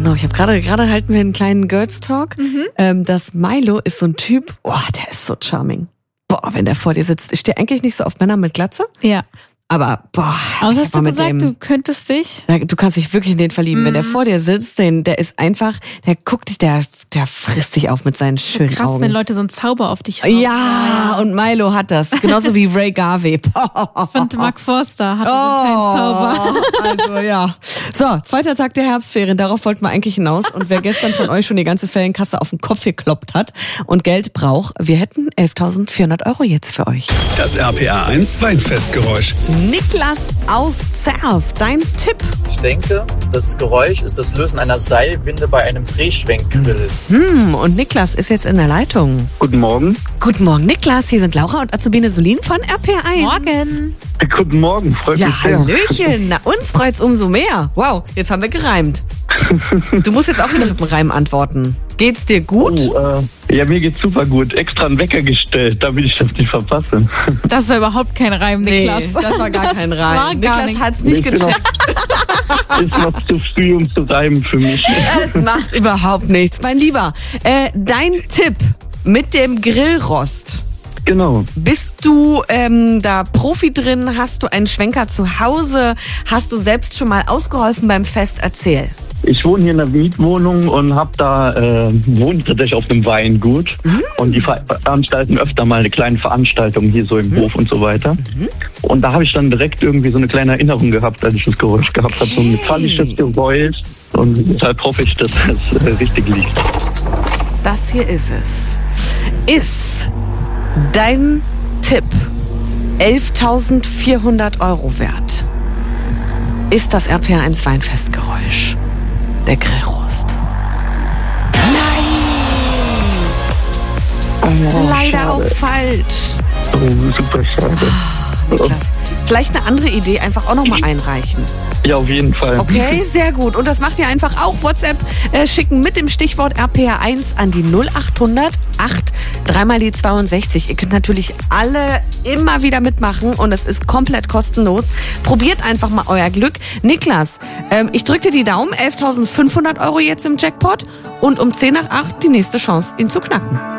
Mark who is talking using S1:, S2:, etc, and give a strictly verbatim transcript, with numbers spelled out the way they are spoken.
S1: noch, ich habe gerade, gerade halten wir einen kleinen Girls Talk. Mhm. Ähm, das Milo ist so ein Typ, boah, der ist so charming. Boah, wenn der vor dir sitzt. Ich stehe eigentlich nicht so auf Männer mit Glatze.
S2: Ja.
S1: Aber, boah.
S2: Aber hast du
S1: mit
S2: gesagt,
S1: dem,
S2: du könntest dich?
S1: Du kannst dich wirklich in den verlieben. Mhm. Wenn der vor dir sitzt, den, der ist einfach, der guckt dich, der, der frisst dich auf mit seinen schönen
S2: krass,
S1: Augen.
S2: wenn Leute so einen Zauber auf dich haben.
S1: Ja, und Milo hat das. Genauso wie Ray Garvey.
S2: Ich finde, Mark Forster hat oh, so einen Zauber.
S1: Also, ja. So, zweiter Tag der Herbstferien. Darauf wollten wir eigentlich hinaus. Und wer gestern von euch schon die ganze Ferienkasse auf den Kopf gekloppt hat und Geld braucht, wir hätten elftausendvierhundert Euro jetzt für euch.
S3: Das R P R eins Weinfestgeräusch.
S1: Niklas aus Zerf, dein Tipp?
S4: Ich denke, das Geräusch ist das Lösen einer Seilwinde bei einem Drehschwenkgrill.
S1: Hm, und Niklas ist jetzt in der Leitung.
S5: Guten Morgen.
S1: Guten Morgen, Niklas. Hier sind Laura und Azubine Solin von R P R eins.
S2: Morgen.
S5: Guten Morgen, freut
S1: ja,
S5: mich sehr.
S1: Hallöchen. Na, uns freut's umso mehr. Wow, jetzt haben wir gereimt. Du musst jetzt auch wieder mit dem Reim antworten. Geht's dir gut?
S5: Oh, äh, ja, mir geht's super gut. Extra einen Wecker gestellt, damit ich das nicht verpasse.
S2: Das war überhaupt kein Reim, Niklas.
S1: Nee, das war gar kein Reim.
S2: War gar
S1: Niklas hat's nicht gecheckt.
S5: Ist noch zu früh, um zu reimen für mich.
S1: Es macht überhaupt nichts. Mein Lieber, äh, dein Tipp mit dem Grillrost.
S5: Genau.
S1: Bist du ähm, da Profi drin? Hast du einen Schwenker zu Hause? Hast du selbst schon mal ausgeholfen beim Fest? Erzähl.
S5: Ich wohne hier in einer Mietwohnung und hab da äh, wohne tatsächlich auf einem Weingut. Mhm. Und die veranstalten öfter mal eine kleine Veranstaltung hier so im mhm. Hof und so weiter. Mhm. Und da habe ich dann direkt irgendwie so eine kleine Erinnerung gehabt, als ich das Geräusch gehabt habe. So ein metallisches Geräusch. Und deshalb hoffe ich, dass es äh, richtig liegt.
S1: Das hier ist es. Ist dein Tipp elftausendvierhundert Euro wert? Ist das R P R eins Weinfestgeräusch der Grillrost? Nein!
S5: Oh,
S1: Leider
S5: schade.
S1: auch falsch.
S5: Oh, super schade.
S1: Oh, Niklas. Vielleicht eine andere Idee einfach auch nochmal einreichen.
S5: Ja, auf jeden Fall.
S1: Okay, sehr gut. Und das macht ihr einfach auch. WhatsApp äh, schicken mit dem Stichwort R P R eins an die null achthundert acht dreimal die zweiundsechzig. Ihr könnt natürlich alle immer wieder mitmachen und es ist komplett kostenlos. Probiert einfach mal euer Glück. Niklas, ähm, ich drücke dir die Daumen. elftausendfünfhundert Euro jetzt im Jackpot und um zehn nach acht die nächste Chance, ihn zu knacken.